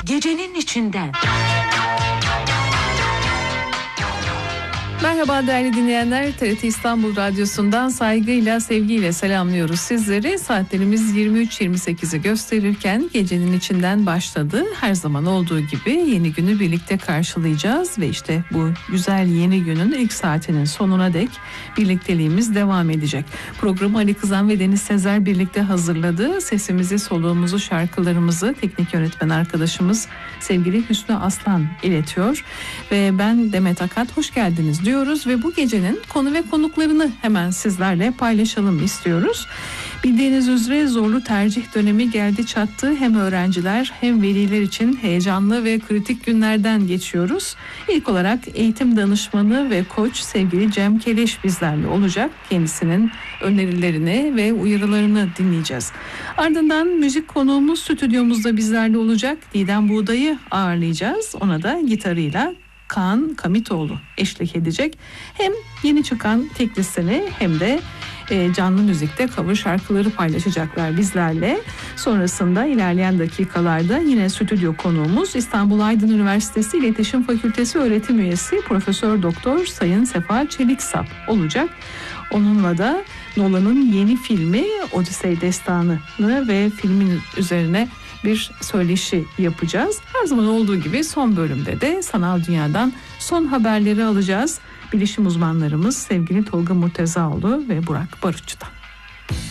Gecenin içinden. Merhaba değerli dinleyenler, TRT İstanbul Radyosu'ndan saygıyla, sevgiyle selamlıyoruz sizleri. Saatlerimiz 23.28'i gösterirken gecenin içinden başladı. Her zaman olduğu gibi yeni günü birlikte karşılayacağız ve işte bu güzel yeni günün ilk saatinin sonuna dek birlikteliğimiz devam edecek. Programı Ali Kızan ve Deniz Sezer birlikte hazırladı. Sesimizi, soluğumuzu, şarkılarımızı teknik yönetmen arkadaşımız sevgili Hüsnü Aslan iletiyor. Ve ben Demet Akat, hoş geldiniz diyoruz ve bu gecenin konu ve konuklarını hemen sizlerle paylaşalım istiyoruz. Bildiğiniz üzere zorlu tercih dönemi geldi çattı. Hem öğrenciler hem veliler için heyecanlı ve kritik günlerden geçiyoruz. İlk olarak eğitim danışmanı ve koç sevgili Cem Keleş bizlerle olacak. Kendisinin önerilerini ve uyarılarını dinleyeceğiz. Ardından müzik konuğumuz stüdyomuzda bizlerle olacak. Didem Buğday'ı ağırlayacağız. Ona da gitarıyla Kaan Kamitoğlu eşlik edecek. Hem yeni çıkan tek listeni hem de canlı müzikte cover şarkıları paylaşacaklar bizlerle. Sonrasında ilerleyen dakikalarda yine stüdyo konuğumuz İstanbul Aydın Üniversitesi İletişim Fakültesi öğretim üyesi Profesör Doktor Sayın Sefa Çeliksap olacak. Onunla da Nolan'ın yeni filmi Odisey Destanı'nı ve filmin üzerine bir söyleşi yapacağız. Her zaman olduğu gibi son bölümde de sanal dünyadan son haberleri alacağız. Bilişim uzmanlarımız sevgili Tolga Murtezaoğlu ve Burak Barutçu'dan.